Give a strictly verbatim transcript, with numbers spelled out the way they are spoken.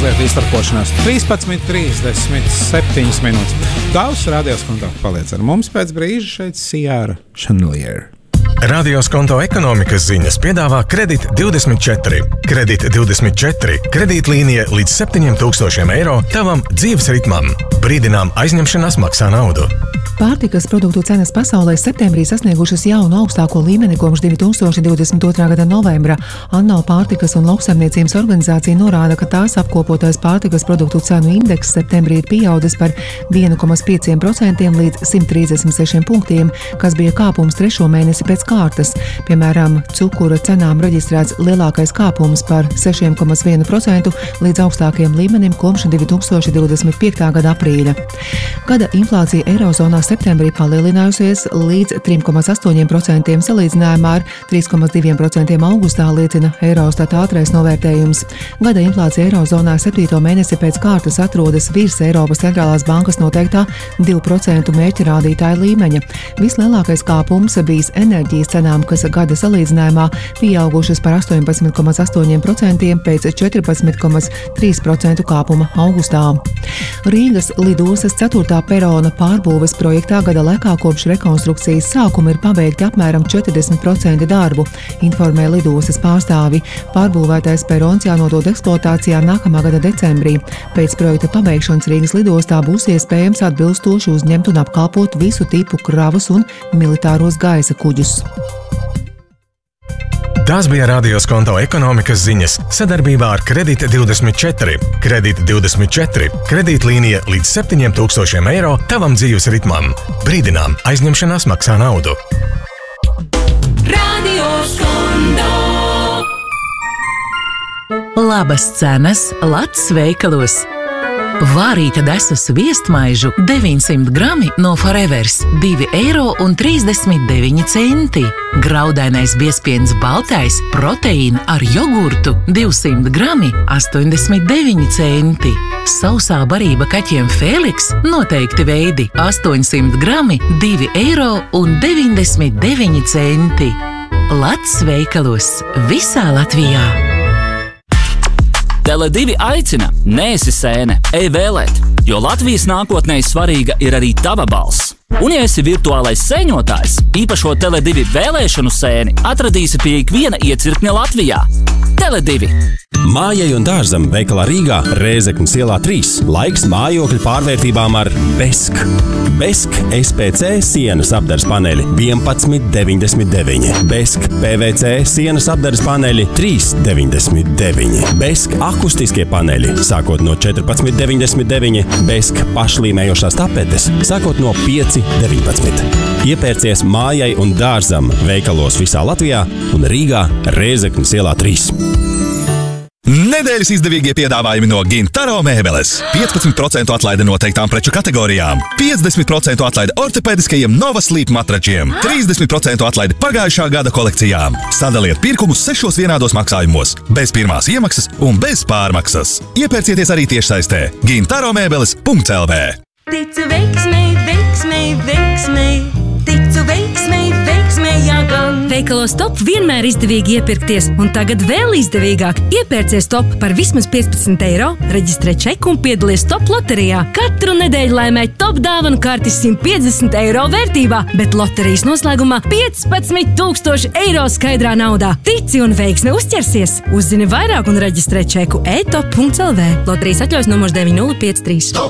mazliet iztarkošanās. trīspadsmit trīsdesmit septiņas minūtes. Tavs radios konto paliec ar mums pēc brīža šeit Ciara Chandelier. Radios konto ekonomikas ziņas piedāvā Kredit divdesmit četri. Kredit divdesmit četri. Kredītlīnija līdz septiņiem tūkstošiem eiro tavam dzīves ritmam. Brīdinām aizņemšanās maksā naudu. Pārtikas produktu cenas pasaulē septembrī sasniegušas jaunu augstāko līmeni kopš divi tūkstoši divdesmit otrā gada novembra. ANO pārtikas un lauksaimniecības organizācija norāda, ka tās apkopotais pārtikas produktu cenu indeks septembrī ir pieaudzis par vienu komā pieci procenti līdz simt trīsdesmit sešiem punktiem, kas bija kāpums trešo mēnesi pēc kārtas. Piemēram, cukura cenām reģistrēts lielākais kāpums par sešiem komā vienu procentu līdz augstākajam līmenim kopš divi tūkstoši divdesmit piektā gada aprīļa. Gada inflācija Eirozonā septembrī palielinājusies līdz trim komā astoņiem procentiem salīdzinājumā ar trīs komā diviem procentiem augustā, liecina Eurostat ātrais novērtējums. Gada inflācija Eirozonā septīto mēnesi pēc kārtas atrodas virs Eiropas centrālās bankas noteiktā divu procentu mērķa rādītāja līmeņa. Vislielākais kāpums bijis enerģijas cenām, kas gada salīdzinājumā pieaugušas par astoņpadsmit komā astoņiem procentiem pēc četrpadsmit komā trīs procentu kāpuma augustā. Rīgas lidostas ceturtā perona pārbūves projektā gada laikā kopš rekonstrukcijas sākuma ir pabeigti apmēram četrdesmit procenti darbu, informē lidostas pārstāvi. Pārbūvētais perons jānodod eksploatācijā nākamā gada decembrī. Pēc projekta pabeigšanas Rīgas lidostā būs iespējams atbilstoši uzņemt un apkalpot visu tipu kravas un militāros gaisa kuģus. Tās bija Radios konto ekonomikas ziņas sadarbībā ar Kredit divdesmit četri. Kredit divdesmit četri. Kredītlīnija līdz septiņiem tūkstošiem eiro tavam dzīves ritmam. Brīdinām, aizņemšanās maksā naudu. Radios konto. Labas cenas Lats veikalos. Vārīta desas viestmaižu deviņsimt grami no Forevers divi eiro un trīsdesmit deviņi centi. Graudainais biezpiens baltais proteīna ar jogurtu divsimt grami astoņdesmit deviņi centi. Sausā barība kaķiem Feliks noteikti veidi astoņsimt grami divi eiro un deviņdesmit deviņi centi. Lats veikalos visā Latvijā. Tele divi aicina, neesi sēne, ej vēlēt, jo Latvijas nākotnē svarīga ir arī tava balss. Un ja esi virtuālais sēņotājs, īpašo Tele divi vēlēšanu sēni atradīsi pie ikviena iecirkņa Latvijā. Tele divi. Mājai un dārzam veikalā Rīgā, Rēzeknes ielā trīs. Laiks mājokļu pārvērtībām ar Besk. Besk S P C sienas apdares paneļi vienpadsmit deviņdesmit deviņi. Besk P V C sienas apdares paneļi trīs deviņdesmit deviņi. Besk akustiskie paneļi sākot no četrpadsmit deviņdesmit deviņi. Besk pašlīmējošās tapetes sākot no pieci deviņpadsmit. Iepērcies mājai un dārzam veikalos visā Latvijā un Rīgā, Rēzeknes ielā trīs. Nedēļas izdevīgie piedāvājumi no Gintaro mēbeles. piecpadsmit procentu atlaide noteiktām preču kategorijām. piecdesmit procentu atlaide ortopēdiskajiem Nova Sleep matračiem. trīsdesmit procentu atlaide pagājušā gada kolekcijām. Sadaliet pirkumus sešos vienādos maksājumos. Bez pirmās iemaksas un bez pārmaksas. Iepērcieties arī tiešsaistē. gintaro mēbeles punkt l v. Ticu veiksmei, veiksmei, veiksmei. Ticu veiksmei, veiksmei jāgan. Veikalos Top vienmēr izdevīgi iepirkties, un tagad vēl izdevīgāk. Iepērcies Top par vismaz piecpadsmit eiro, reģistrē čeku un piedalies Top loterijā. Katru nedēļu laimē Top dāvanu kartes simt piecdesmit eiro vērtībā, bet loterijas noslēgumā piecpadsmit tūkstoši eiro skaidrā naudā. Tici un veiksme uzķersies! Uzzini vairāk un reģistrē čeku e top punkt l v. Loterijas atļaujas numurs deviņi nulle pieci trīs.